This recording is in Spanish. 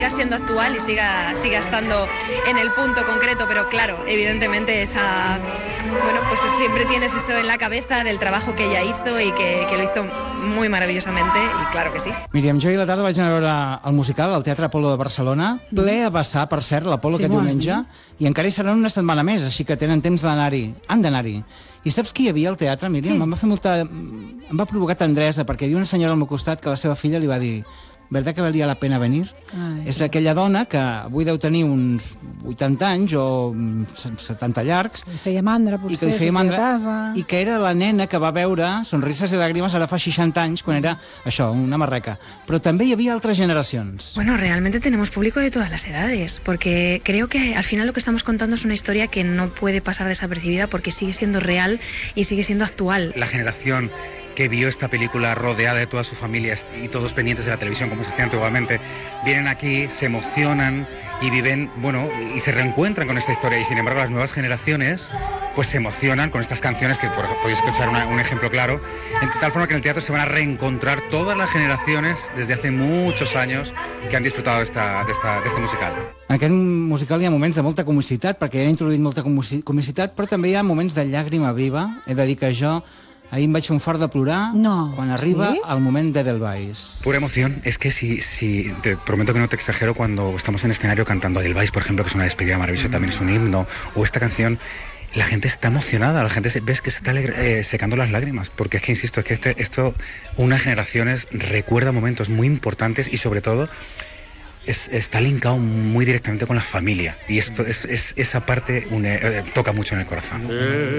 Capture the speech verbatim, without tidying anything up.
siga siendo actual y siga, siga estando en el punto concreto, pero claro, evidentemente esa, bueno, pues siempre tienes eso en la cabeza del trabajo que ella hizo y que, que lo hizo muy maravillosamente, i claro que sí. Míriam, jo i la tarda vaig anar a veure el musical al Teatre Apolo de Barcelona, ple a vessar, per cert, l'Apolo Sí, aquest molt, diumenge, i encara hi seran una setmana més, així que tenen temps d'anar-hi, han d'anar-hi. I saps qui hi havia al teatre, Míriam? Em va fer molta... em va provocar tendresa, perquè hi havia una senyora al meu costat que la seva filla li va dir: ¿verdad que valia la pena venir? Ai. És aquella dona que avui deu tenir uns vuitanta anys o setanta llargs, Li feia mandra, potser, i que li feia sortir de mandra, casa. i que era la nena que va veure Sonrises i Lágrimas ara fa seixanta anys, quan era, això, una marreca. Però també hi havia altres generacions. Bueno, realmente tenemos público de todas las edades, porque creo que al final lo que estamos contando es una historia que no puede pasar desapercibida porque sigue siendo real y sigue siendo actual. La generación que vio esta película rodeada de toda su familia y todos pendientes de la televisión, como se hacía antiguamente, vienen aquí, se emocionan y viven, bueno, y se reencuentran con esta historia. Y sin embargo las nuevas generaciones pues se emocionan con estas canciones, que por, podéis escuchar una, un ejemplo claro, en tal forma que en el teatro se van a reencontrar todas las generaciones desde hace muchos años que han disfrutado de, esta, de, esta, de este musical. En aquest musical hi ha moments de molta comicitat, perquè ja han introduït molta comicitat, però també hi ha moments de llàgrima viva. He de dir que jo ahir em vaig fer un fart de plorar No, quan arriba ¿sí? el moment d'Edelweiss. Pura emoción. Es que si, si te prometo que no te exagero cuando estamos en escenario cantando Edelweiss, por ejemplo, que es una despedida maravillosa, también es un himno, o esta canción, la gente está emocionada, la gente se, ves que se está eh, secando las lágrimas, porque es que, insisto, es que este, esto, unas generaciones recuerda momentos muy importantes y sobre todo es, está linkado muy directamente con la familia, y esto es, es esa parte une, eh, toca mucho en el corazón.